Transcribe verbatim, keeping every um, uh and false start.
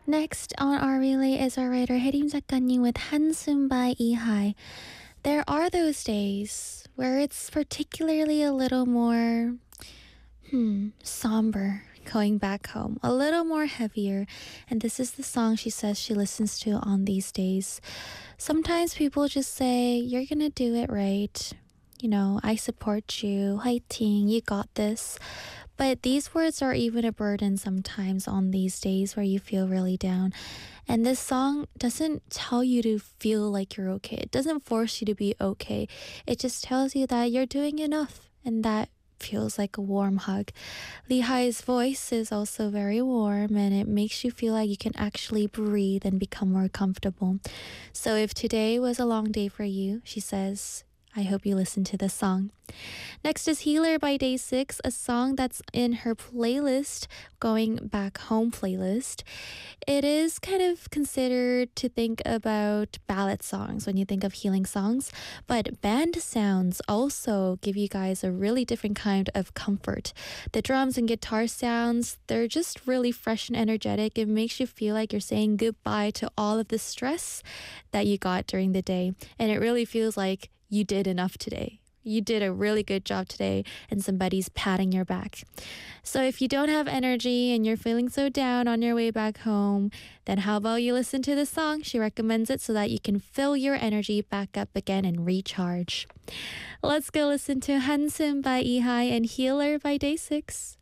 Next on our relay is our writer 혜림 작가님 with 한숨 by Ihai. There are those days where it's particularly a little more hmm, somber going back home, a little more heavier. And this is the song she says she listens to on these days. Sometimes people just say, you're gonna do it right. You know, I support you. 화이팅, you got this. But these words are even a burden sometimes on these days where you feel really down. And this song doesn't tell you to feel like you're okay. It doesn't force you to be okay. It just tells you that you're doing enough, and that feels like a warm hug. Lihai's voice is also very warm, and it makes you feel like you can actually breathe and become more comfortable. So if today was a long day for you, she says, I hope you listen to this song. Next is Healer by Day six, a song that's in her playlist, Going Back Home playlist. It is kind of considered to think about ballad songs when you think of healing songs, but band sounds also give you guys a really different kind of comfort. The drums and guitar sounds, they're just really fresh and energetic. It makes you feel like you're saying goodbye to all of the stress that you got during the day, and it really feels like you did enough today. You did a really good job today, and somebody's patting your back. So if you don't have energy and you're feeling so down on your way back home, then how about you listen to this song? She recommends it so that you can fill your energy back up again and recharge. Let's go listen to 한숨 by Ihai and Healer by Day six.